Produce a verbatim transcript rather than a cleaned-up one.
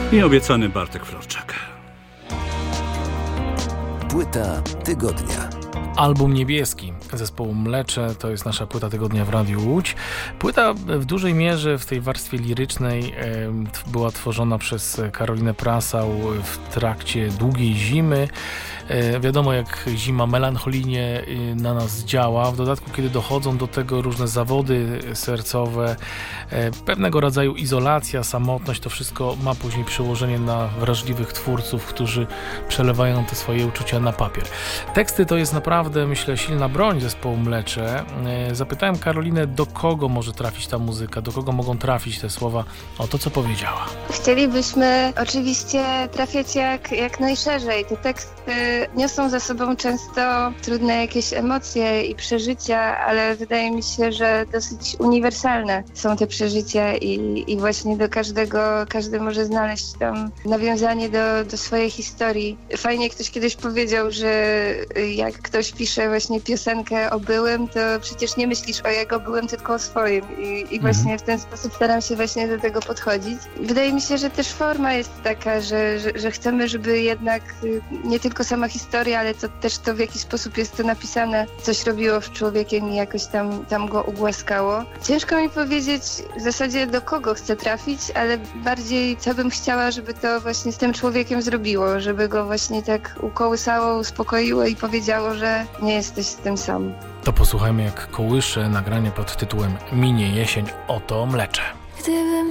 I obiecany Bartek Florczak. Płyta tygodnia. Album Niebieski zespołu Mlecze to jest nasza płyta tygodnia w Radiu Łódź. Płyta w dużej mierze w tej warstwie lirycznej e, była tworzona przez Karolinę Prasał w trakcie długiej zimy. E, wiadomo, jak zima melancholijnie na nas działa. W dodatku, kiedy dochodzą do tego różne zawody sercowe, e, pewnego rodzaju izolacja, samotność, to wszystko ma później przełożenie na wrażliwych twórców, którzy przelewają te swoje uczucia na papier. Teksty to jest naprawdę, myślę, silna broń zespołu Mlecze. Zapytałem Karolinę, do kogo może trafić ta muzyka, do kogo mogą trafić te słowa, o to, co powiedziała. Chcielibyśmy oczywiście trafiać jak, jak najszerzej. Te teksty niosą za sobą często trudne jakieś emocje i przeżycia, ale wydaje mi się, że dosyć uniwersalne są te przeżycia i, i właśnie do każdego, każdy może znaleźć tam nawiązanie do, do swojej historii. Fajnie ktoś kiedyś powiedział, że jak ktoś pisze właśnie piosenkę o byłym, to przecież nie myślisz o jego byłym, tylko o swoim. I, i właśnie mhm. w ten sposób staram się właśnie do tego podchodzić. Wydaje mi się, że też forma jest taka, że, że, że chcemy, żeby jednak nie tylko sama historia, ale to też to, w jaki sposób jest to napisane, coś robiło z człowiekiem i jakoś tam, tam go ugłaskało. Ciężko mi powiedzieć w zasadzie, do kogo chcę trafić, ale bardziej co bym chciała, żeby to właśnie z tym człowiekiem zrobiło, żeby go właśnie tak ukołysało, uspokoiło i powiedziało, że nie jesteś z tym sam. To posłuchajmy, jak kołysze nagranie pod tytułem Minie jesień, oto Mlecze. Gdybym